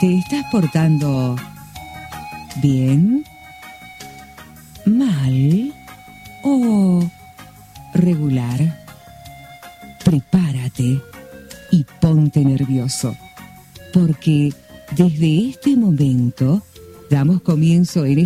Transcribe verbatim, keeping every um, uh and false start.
¿Te estás portando bien, mal o regular? Prepárate y ponte nervioso, porque desde este momento damos comienzo en